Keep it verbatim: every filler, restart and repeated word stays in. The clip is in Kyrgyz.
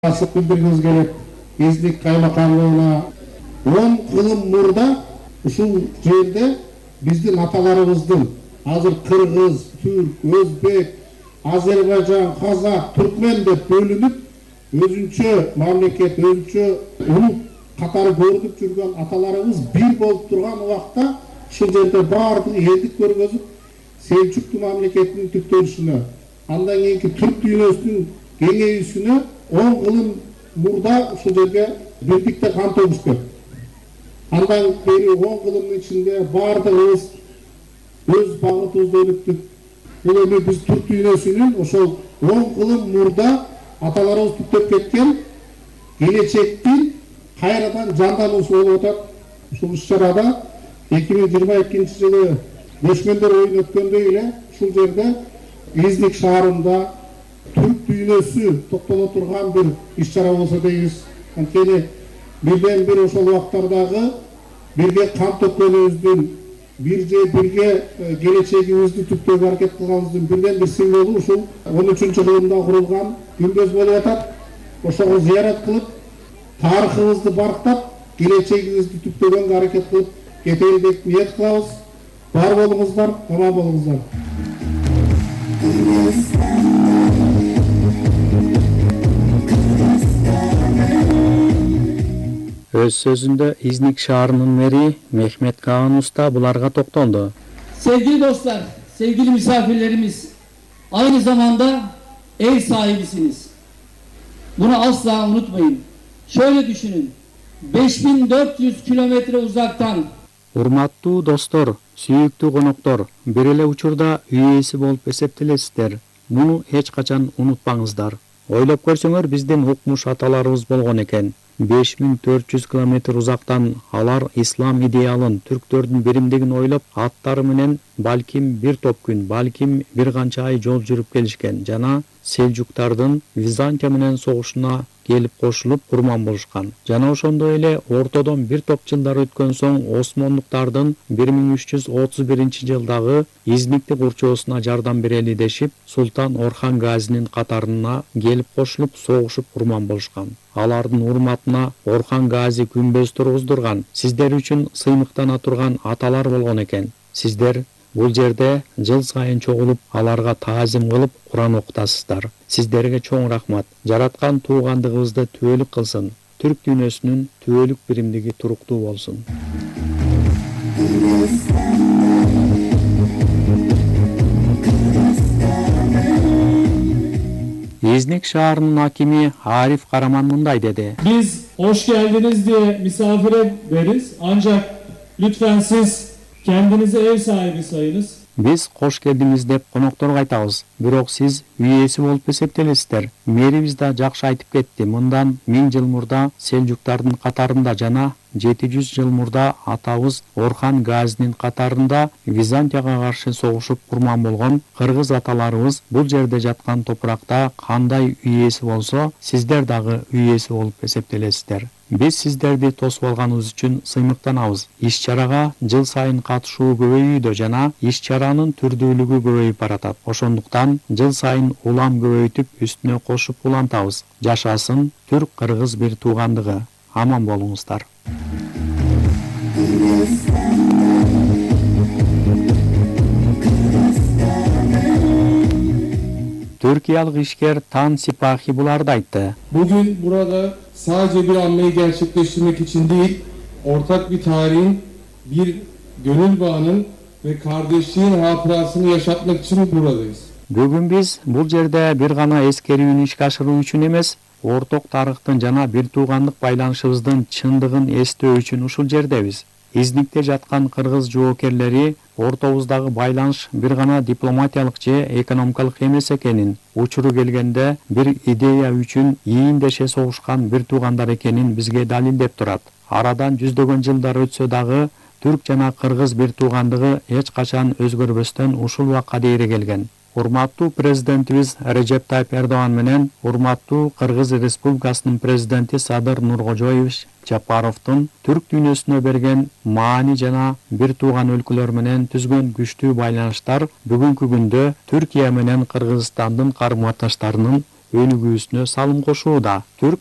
басып билдиргибиз келет. Изник каймакамдыгына он кылым мурда ушул жерде биздин аталарыбыздын азыр кыргыз, түрк, өзбек, азербайжан, казак, түркмен деп бөлүнүп өзүнчө мамлекет, өзүнчө улут катары көрүнүп жүргөн аталарыбыз бир болуп турган убакта ушул жерде баардыгы элдик көргөзүп Селчукту мамлекетинин түптөлүшүнө, андан кийинки түрк дүйнөсүнүн кеңейүүсүнө он кылым мурда ушул жерге бирдикте кан төгүшкөн. Андан бери он кылымдын ичинде баардыгыбыз өз багытыбызды өнүктүк. Бул эми биз түрк дүйнөсүнүн ошол он кылым мурда аталарыбыз түптөп кеткен келечектин кайрадан жандануусу болуп атат. Ушул иш-чарада эки миң жыйырма экинчи жылы көчмөндөр оюн өткөндөй эле ушул жерде Изник шаарында түрк дүйнөсү топтоло турган бир иш-чара болсо дейбиз. Анткени бирден бир ошол убактардагы бирге кан төккөнүбүздүн, бир же бирге келечегибизди түптөөгө аракет кылганыбыздын бирден бир символу ушул он үчүнчү кылымда курулган күмбөз болуп атат. Ошого зыярат кылып, тарыхыбызды барктап, келечегибизди түптөгөнгө аракет кылып кетели деп ниет кылабыз. Бар болуңуздар, аман болуңуздар. Өз сөзүндө Изник шаарынын мэри Мехмет Каан Уста буларга токтолду. Sevgili dostlar, sevgili misafirlerimiz, aynı zamanda ev sahibisiniz. Bunu asla unutmayın. Şöyle düşünün, beş bin dört yüz kilometre uzaktan Урматтуу достор, сүйүктүү коноктор, бир эле учурда үй ээси болуп эсептелесиздер. Муну эч качан унутпаңыздар. Ойлоп көрсөңөр, биздин укмуш аталарыбыз болгон экен. беш миң төрт жүз километр узактан алар ислам идеалын, түрктөрдүн биримдигин ойлоп, аттары менен балким бир топ күн, балким бир канча ай жол жүрүп келишкен жана Селжуктардын Византия менен согушуна келип кошулуп курман болушкан. Жана ошондой эле ортодон бир топ жылдар өткөн соң Осмондуктардын бир миң үч жүз отуз биринчи жылдагы Изникти курчоосуна жардам берели дешип, Султан Орхан Газинин катарына келип кошулуп согушуп курман болушкан. Алардын урматына Орхан Гази күмбөз тургуздурган, сиздер үчүн сыймыктана турган аталар болгон экен. Сиздер бул жерде жыл сайын чогулуп, аларга таазим кылып, Куран окутасыздар. Сиздерге чоң рахмат. Жараткан туугандыгыбызды түбөлүк кылсын. Түрк дүйнөсүнүн түбөлүк биримдиги туруктуу болсун. İznik şaharının hakimi Arif Karaman mınday dedi. Biz hoş geldiniz diye misafir ederiz. Ancak lütfen siz kendinizi ev sahibi sayınız. Biz koş geldiniz dep konokторго айтабыз. Бирок сиз үй ээси болуп эсептелесиздер. Мэрибиз да жакшы айтып кетти. Мындан миң жыл мурда Селжуктардын катарында жана жети жүз жыл мурда атабыз Орхан Газинин катарында Византияга каршы согушуп курман болгон кыргыз аталарыбыз бул жерде жаткан топуракта кандай үй ээси болсо, сиздер дагы үй ээси болуп эсептелесиздер. Биз сиздерди тосуп алганыбыз үчүн сыймыктанабыз. Иш-чарага жыл сайын катышуу көбөйүүдө жана иш-чаранын түрдүүлүгү көбөйүп баратат. Ошондуктан жыл сайын улам көбөйтүп, үстүнө кошуп улантабыз. Жашасын түрк-кыргыз бир туугандыгы. Аман болуңуздар. Türkiyalık işker Tan Sipahi bularda aytты. Bugün burada sadece bir anmayı gerçekleştirmek için değil, ortak bir tarihin, bir gönül bağının ve kardeşliğin hatırasını yaşatmak için buradayız. Бүгүн биз бул жерде бир гана эскерүүнү ишке ашыруу үчүн эмес, орток тарыхтын жана бир туугандык байланышыбыздын чындыгын эстөө үчүн ушул жердебиз. Изникте жаткан кыргыз жоокерлери ортобуздагы байланыш бир гана дипломатиялык же экономикалык эмес экенин, учуру келгенде бир идея үчүн ийиндеше согушкан бир туугандар экенин бизге далилдеп турат. Арадан жүздөгөн жылдар өтсө дагы түрк жана кыргыз бир туугандыгы эч качан өзгөрбөстөн ушул убакка дейре келген. Урматтуу президентибиз Режеп Тайып Эрдоган менен урматтуу Кыргыз Республикасынын президенти Садыр Нуркожоевич Жапаровдун түрк дүйнөсүнө берген маани жана бир тууган өлкөлөр менен түзгөн күчтүү байланыштар бүгүнкү күндө Түркия менен Кыргызстандын карым-катыштарынын өнүгүүсүнө салым кошууда. Түрк